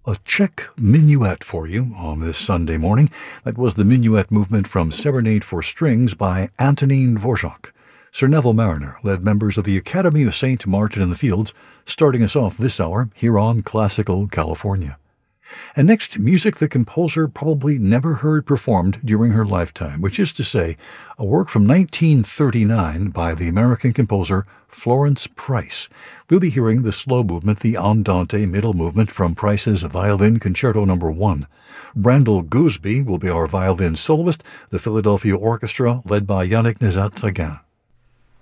A Czech minuet for you on this Sunday morning. That was the minuet movement from Serenade for Strings by Antonín Dvořák. Sir Neville Mariner led members of the Academy of St. Martin in the Fields, starting us off this hour here on Classical California. And next, music the composer probably never heard performed during her lifetime, which is to say, a work from 1939 by the American composer Florence Price. We'll be hearing the slow movement, the Andante middle movement from Price's Violin Concerto No. 1. Randall Gooseby will be our violin soloist, the Philadelphia Orchestra led by Yannick Nézat-Séguin.